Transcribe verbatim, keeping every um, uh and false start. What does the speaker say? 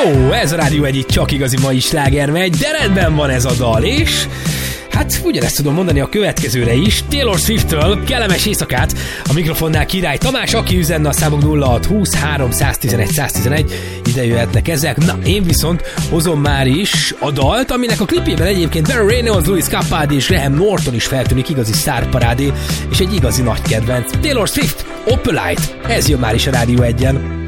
Jó, ez a Rádió egyik csak igazi mai sláger megy, de rendben van ez a dal, és hát ugyanezt tudom mondani a következőre is. Taylor Swift-től kellemes éjszakát, a mikrofonnál Király Tamás, aki üzenne a számok nulla hat húsz három tizenegy száz tizenegy, ide jöhetnek ezek. Na, én viszont hozom már is a dalt, aminek a klipjében egyébként Barry Reynolds, Louis Capaldi és Graham Norton is feltűnik, igazi sztárparádé, és egy igazi nagy kedvenc. Taylor Swift, Opalite, ez jön már is a Rádió egyen.